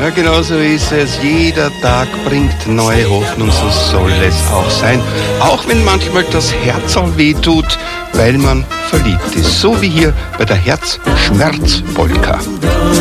Ja, genau so ist es. Jeder Tag bringt neue Hoffnung, so soll es auch sein. Auch wenn manchmal das Herz auch weh tut, weil man verliebt ist. So wie hier bei der Herzschmerz-Polka.